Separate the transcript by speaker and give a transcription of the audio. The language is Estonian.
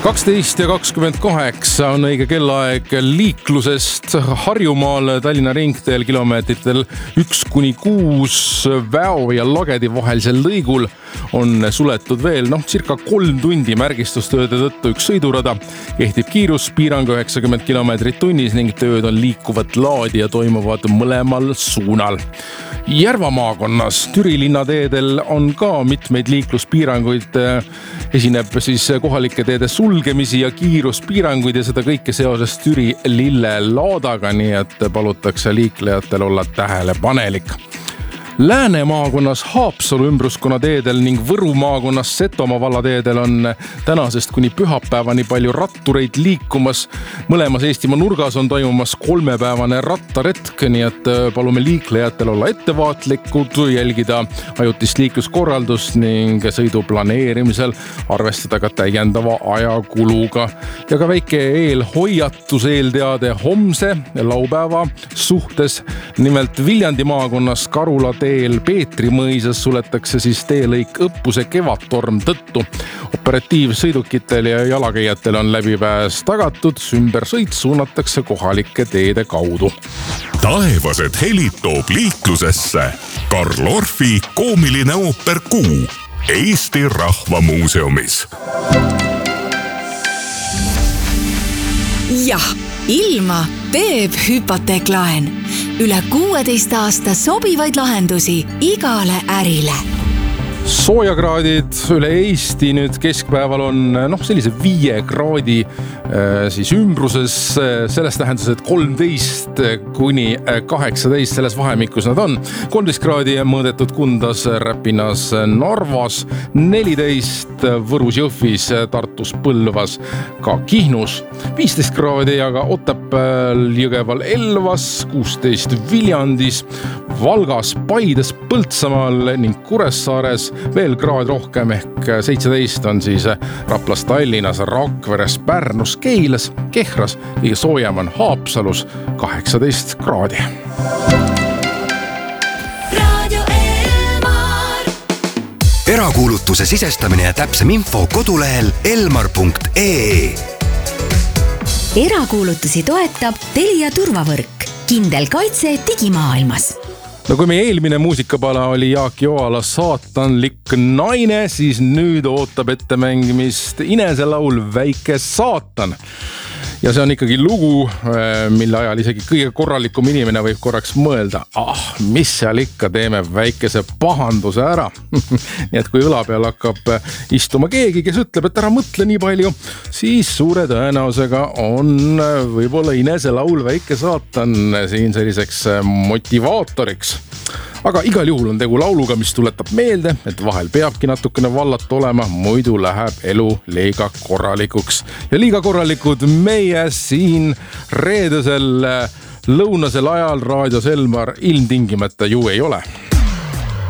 Speaker 1: 12:28 on õige kellaaeg liiklusest Harjumaal Tallinna ringteel kilomeetritel 1-6 Väo ja Lagedi vahelisel lõigul on suletud veel circa 3 tundi märgistustööde tõttu üks sõidurada. Kehtib kiiruspiirang 90 kilomeetrit tunnis ning tööd on liikuvat laadi ja toimuvad mõlemal suunal. Järva maakonnas Türi linnateedel on ka mitmeid liikluspiiranguid. Esineb siis kohalike teede sulgemisi ja kiiruspiiranguid ja seda kõike seoses Türi lillelaadaga, nii et palutakse liiklejatel olla tähelepanelik. Lääne maakonnas Haapsalu ümbruskonna teedel ning Võru maakonnas Setomaa vallateedel on tänasest kuni pühapäevani palju rattureid liikumas. Mõlemas Eestimaa nurgas on toimumas 3-päevane rattaretk, nii et palume liiklejatel olla ettevaatlikud, jälgida ajutist liikluskorraldust ning sõidu planeerimisel arvestada ka täiendava ajakuluga. Ja ka väike eelhoiatus, eelteade homse laupäeva suhtes. Nimelt Viljandi maakonnas Karula teel Peetri mõisas suletakse siis teelõik õppuse Kevadtorm tõttu. Operatiivsõidukitel ja jalakäijatel on läbipääs tagatud, ümbersõit suunatakse kohalike teede kaudu.
Speaker 2: Taevased helid toob liiklusesse Karl Orfi koomiline ooper Kuu Eesti Rahvamuuseumis.
Speaker 3: Jah, ilma teeb hüpoteeklaen. Üle 16 aasta sobivaid lahendusi igale ärile.
Speaker 1: Soojakraadid üle Eesti nüüd keskpäeval on sellise 5 kraadi siis ümbruses, selles tähenduses, et 13 kuni 18 selles vahemikus nad on. 13 kraadi mõõdetud Kundas, Räpinas, Narvas, 14 Võrus, Jõhvis, Tartus, Põlvas, ka Kihnus, 15 kraadi aga Otepääl, Jõgeval, Elvas, 16 Viljandis, Valgas, Paides, Põltsamaal ning Kuressaares veel kraad rohkem ehk 17 on siis Raplas, Tallinnas, Rakveres, Pärnus, Keilas, Kehras ja soojem on Haapsalus 18 kraadi.
Speaker 4: Erakuulutuse sisestamine ja täpsem info kodulehel elmar.ee.
Speaker 3: Erakuulutusi toetab Telia turvavõrk. Kindel kaitse digimaailmas.
Speaker 1: No kui meie eelmine muusikapala oli Jaak Joala Saatanlik naine, siis nüüd ootab ette mängimist Inese laul Väike saatan. Ja see on ikkagi lugu, mille ajal isegi kõige korralikum inimene võib korraks mõelda, mis seal ikka, teeme väikese pahanduse ära. Nii et kui õla peal hakkab istuma keegi, kes ütleb, et ära mõtle nii palju, siis suure tõenäosusega on võib-olla Inese laul Väike saatan siin selliseks motivaatoriks. Aga igal juhul on tegu lauluga, mis tuletab meelde, et vahel peabki natukene vallat olema, muidu läheb elu liiga korralikuks. Ja liiga korralikud meie siin reedesel lõunasel ajal raadios Elmar ilmtingimata ju ei ole.